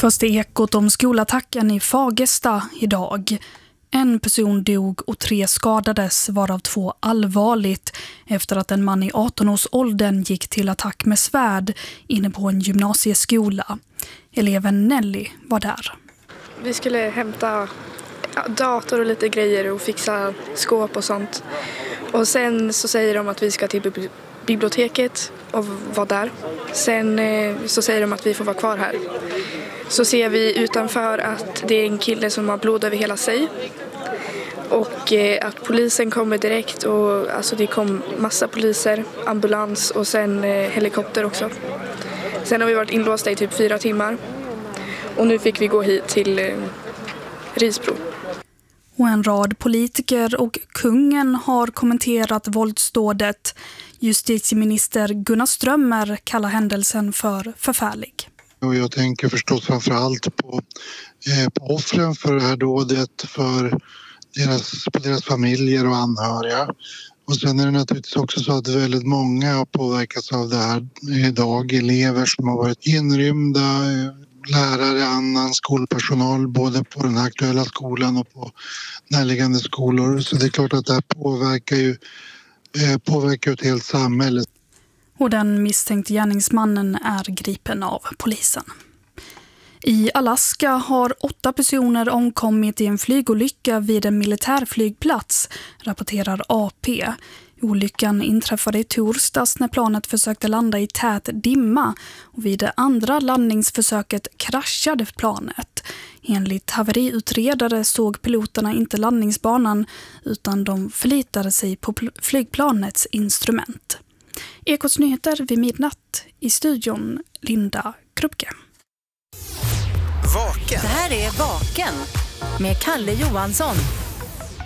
Först är Ekot om skolattacken i Fagersta idag. En person dog och 3 skadades, varav 2 allvarligt, efter att en man i 18-årsåldern gick till attack med svärd inne på en gymnasieskola. Eleven Nelly var där. Vi skulle hämta dator och lite grejer och fixa skåp och sånt. Och sen så säger de att vi ska till biblioteket och vara där. Sen så säger de att vi får vara kvar här. Så ser vi utanför att det är en kille som har blod över hela sig. Och att polisen kommer direkt och alltså det kom massa poliser, ambulans och sen helikopter också. Sen har vi varit inlåsta i typ 4 timmar. Och nu fick vi gå hit till Risbro. Och en rad politiker och kungen har kommenterat våldsdådet. Justitieminister Gunnar Strömmer kallar händelsen för förfärlig. Och jag tänker förstås framförallt på offren för det här dådet, för deras familjer och anhöriga. Och sen är det naturligtvis också så att väldigt många har påverkats av det här idag. Elever som har varit inrymda, lärare, annan skolpersonal både på den aktuella skolan och på närliggande skolor. Så det är klart att det här påverkar ett helt samhälle. Och den misstänkte gärningsmannen är gripen av polisen. I Alaska har 8 personer omkommit i en flygolycka vid en militärflygplats, rapporterar AP. Olyckan inträffade i torsdags när planet försökte landa i tät dimma och vid det andra landningsförsöket kraschade planet. Enligt haveriutredare såg piloterna inte landningsbanan utan de förlitade sig på flygplanets instrument. Ekots nyheter vid midnatt, i studion Linda Krupke. Vaken. Det här är Vaken med Kalle Johansson.